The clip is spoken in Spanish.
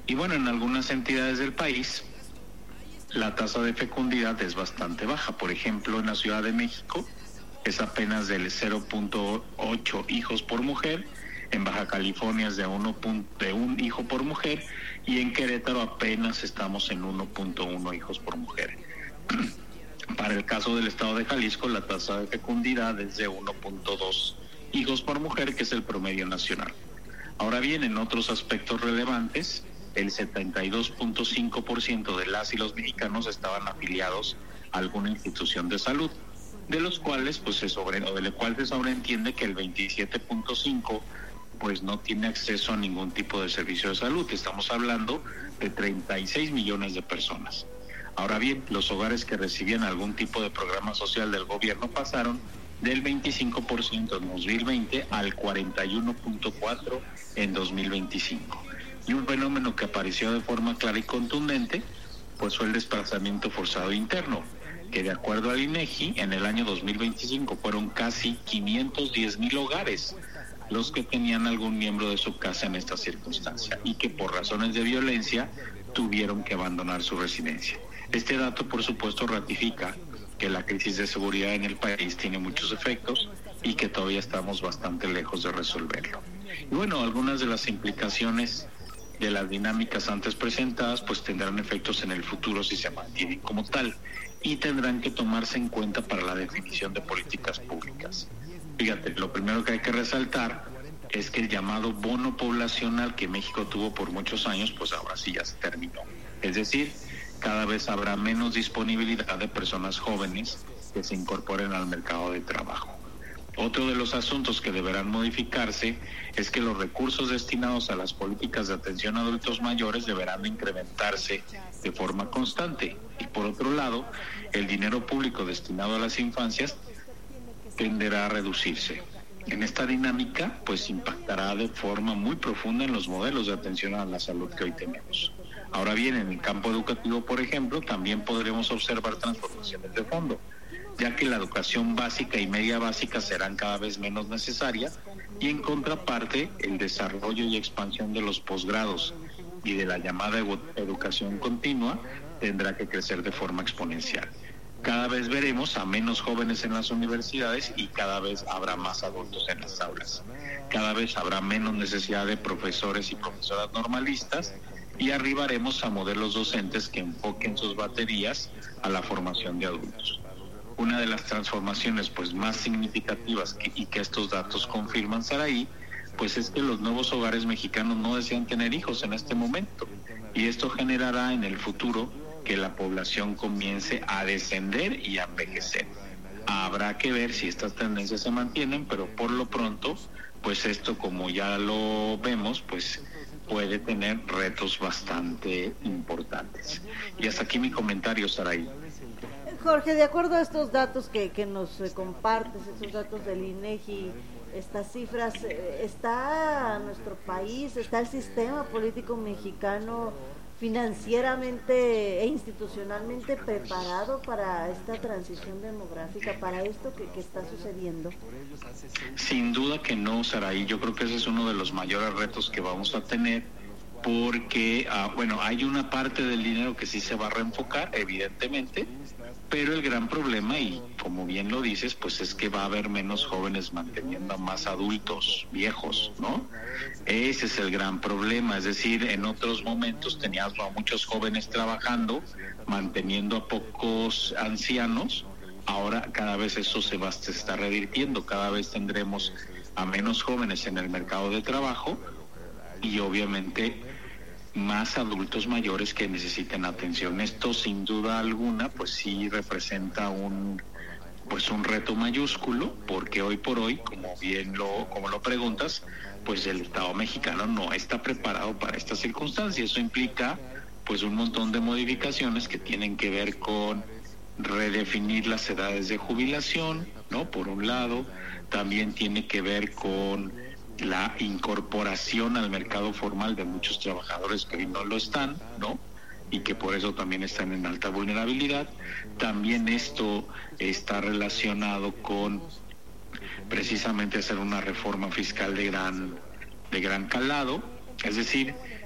Y bueno, en algunas entidades del país la tasa de fecundidad es bastante baja. Por ejemplo, en la Ciudad de México es apenas del 0.8 hijos por mujer, en Baja California es de un hijo por mujer, y en Querétaro apenas estamos en 1.1 hijos por mujer. Para el caso del estado de Jalisco, la tasa de fecundidad es de 1.2 hijos por mujer, que es el promedio nacional. Ahora bien, en otros aspectos relevantes, el 72.5% de las y los mexicanos estaban afiliados a alguna institución de salud, de los cuales de lo cual se sobreentiende que el 27.5 pues no tiene acceso a ningún tipo de servicio de salud. Estamos hablando de 36 millones de personas. Ahora bien, los hogares que recibían algún tipo de programa social del gobierno pasaron del 25% en 2020 al 41.4% en 2025. Y un fenómeno que apareció de forma clara y contundente pues fue el desplazamiento forzado interno, que de acuerdo al INEGI, en el año 2025 fueron casi 510,000 hogares los que tenían algún miembro de su casa en esta circunstancia y que por razones de violencia tuvieron que abandonar su residencia. Este dato, por supuesto, ratifica que la crisis de seguridad en el país tiene muchos efectos y que todavía estamos bastante lejos de resolverlo. Y bueno, algunas de las implicaciones de las dinámicas antes presentadas pues tendrán efectos en el futuro si se mantienen como tal y tendrán que tomarse en cuenta para la definición de políticas públicas. Fíjate, lo primero que hay que resaltar es que el llamado bono poblacional que México tuvo por muchos años, pues ahora sí ya se terminó. Es decir, cada vez habrá menos disponibilidad de personas jóvenes que se incorporen al mercado de trabajo. Otro de los asuntos que deberán modificarse es que los recursos destinados a las políticas de atención a adultos mayores deberán incrementarse de forma constante. Y por otro lado, el dinero público destinado a las infancias tenderá a reducirse. En esta dinámica, pues impactará de forma muy profunda en los modelos de atención a la salud que hoy tenemos. Ahora bien, en el campo educativo, por ejemplo, también podremos observar transformaciones de fondo, ya que la educación básica y media básica serán cada vez menos necesarias y en contraparte el desarrollo y expansión de los posgrados y de la llamada educación continua tendrá que crecer de forma exponencial. Cada vez veremos a menos jóvenes en las universidades y cada vez habrá más adultos en las aulas. Cada vez habrá menos necesidad de profesores y profesoras normalistas y arribaremos a modelos docentes que enfoquen sus baterías a la formación de adultos. Una de las transformaciones pues más significativas y que estos datos confirman, Saraí, pues es que los nuevos hogares mexicanos no desean tener hijos en este momento y esto generará en el futuro que la población comience a descender y a envejecer. Habrá que ver si estas tendencias se mantienen, pero por lo pronto, pues esto, como ya lo vemos, pues puede tener retos bastante importantes. Y hasta aquí mi comentario, Saraí. Jorge, de acuerdo a estos datos que nos compartes, estos datos del INEGI, estas cifras, ¿está nuestro país, está el sistema político mexicano financieramente e institucionalmente preparado para esta transición demográfica, para esto que está sucediendo? Sin duda que no, Saraí. Yo creo que ese es uno de los mayores retos que vamos a tener, porque, hay una parte del dinero que sí se va a reenfocar, evidentemente, pero el gran problema, y como bien lo dices, pues es que va a haber menos jóvenes manteniendo a más adultos viejos, ¿no? Ese es el gran problema, es decir, en otros momentos teníamos a muchos jóvenes trabajando, manteniendo a pocos ancianos. Ahora cada vez eso se está revirtiendo, cada vez tendremos a menos jóvenes en el mercado de trabajo y obviamente más adultos mayores que necesiten atención. Esto sin duda alguna pues sí representa un reto mayúsculo, porque hoy por hoy, como lo preguntas, pues el Estado mexicano no está preparado para esta circunstancia. Eso implica pues un montón de modificaciones que tienen que ver con redefinir las edades de jubilación, ¿no? Por un lado, también tiene que ver con la incorporación al mercado formal de muchos trabajadores que hoy no lo están, ¿no? Y que por eso también están en alta vulnerabilidad. También esto está relacionado con precisamente hacer una reforma fiscal de gran calado, es decir,